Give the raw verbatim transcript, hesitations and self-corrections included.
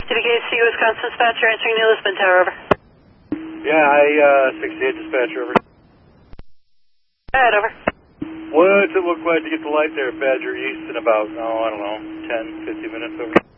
D B K C, Wisconsin dispatcher, answering the Lisbon Tower, over. Yeah, I, uh, sixty-eight dispatcher, over. Go ahead, over. What's it look like to get the light there at Badger East in about, oh, I don't know, ten, fifteen minutes, over?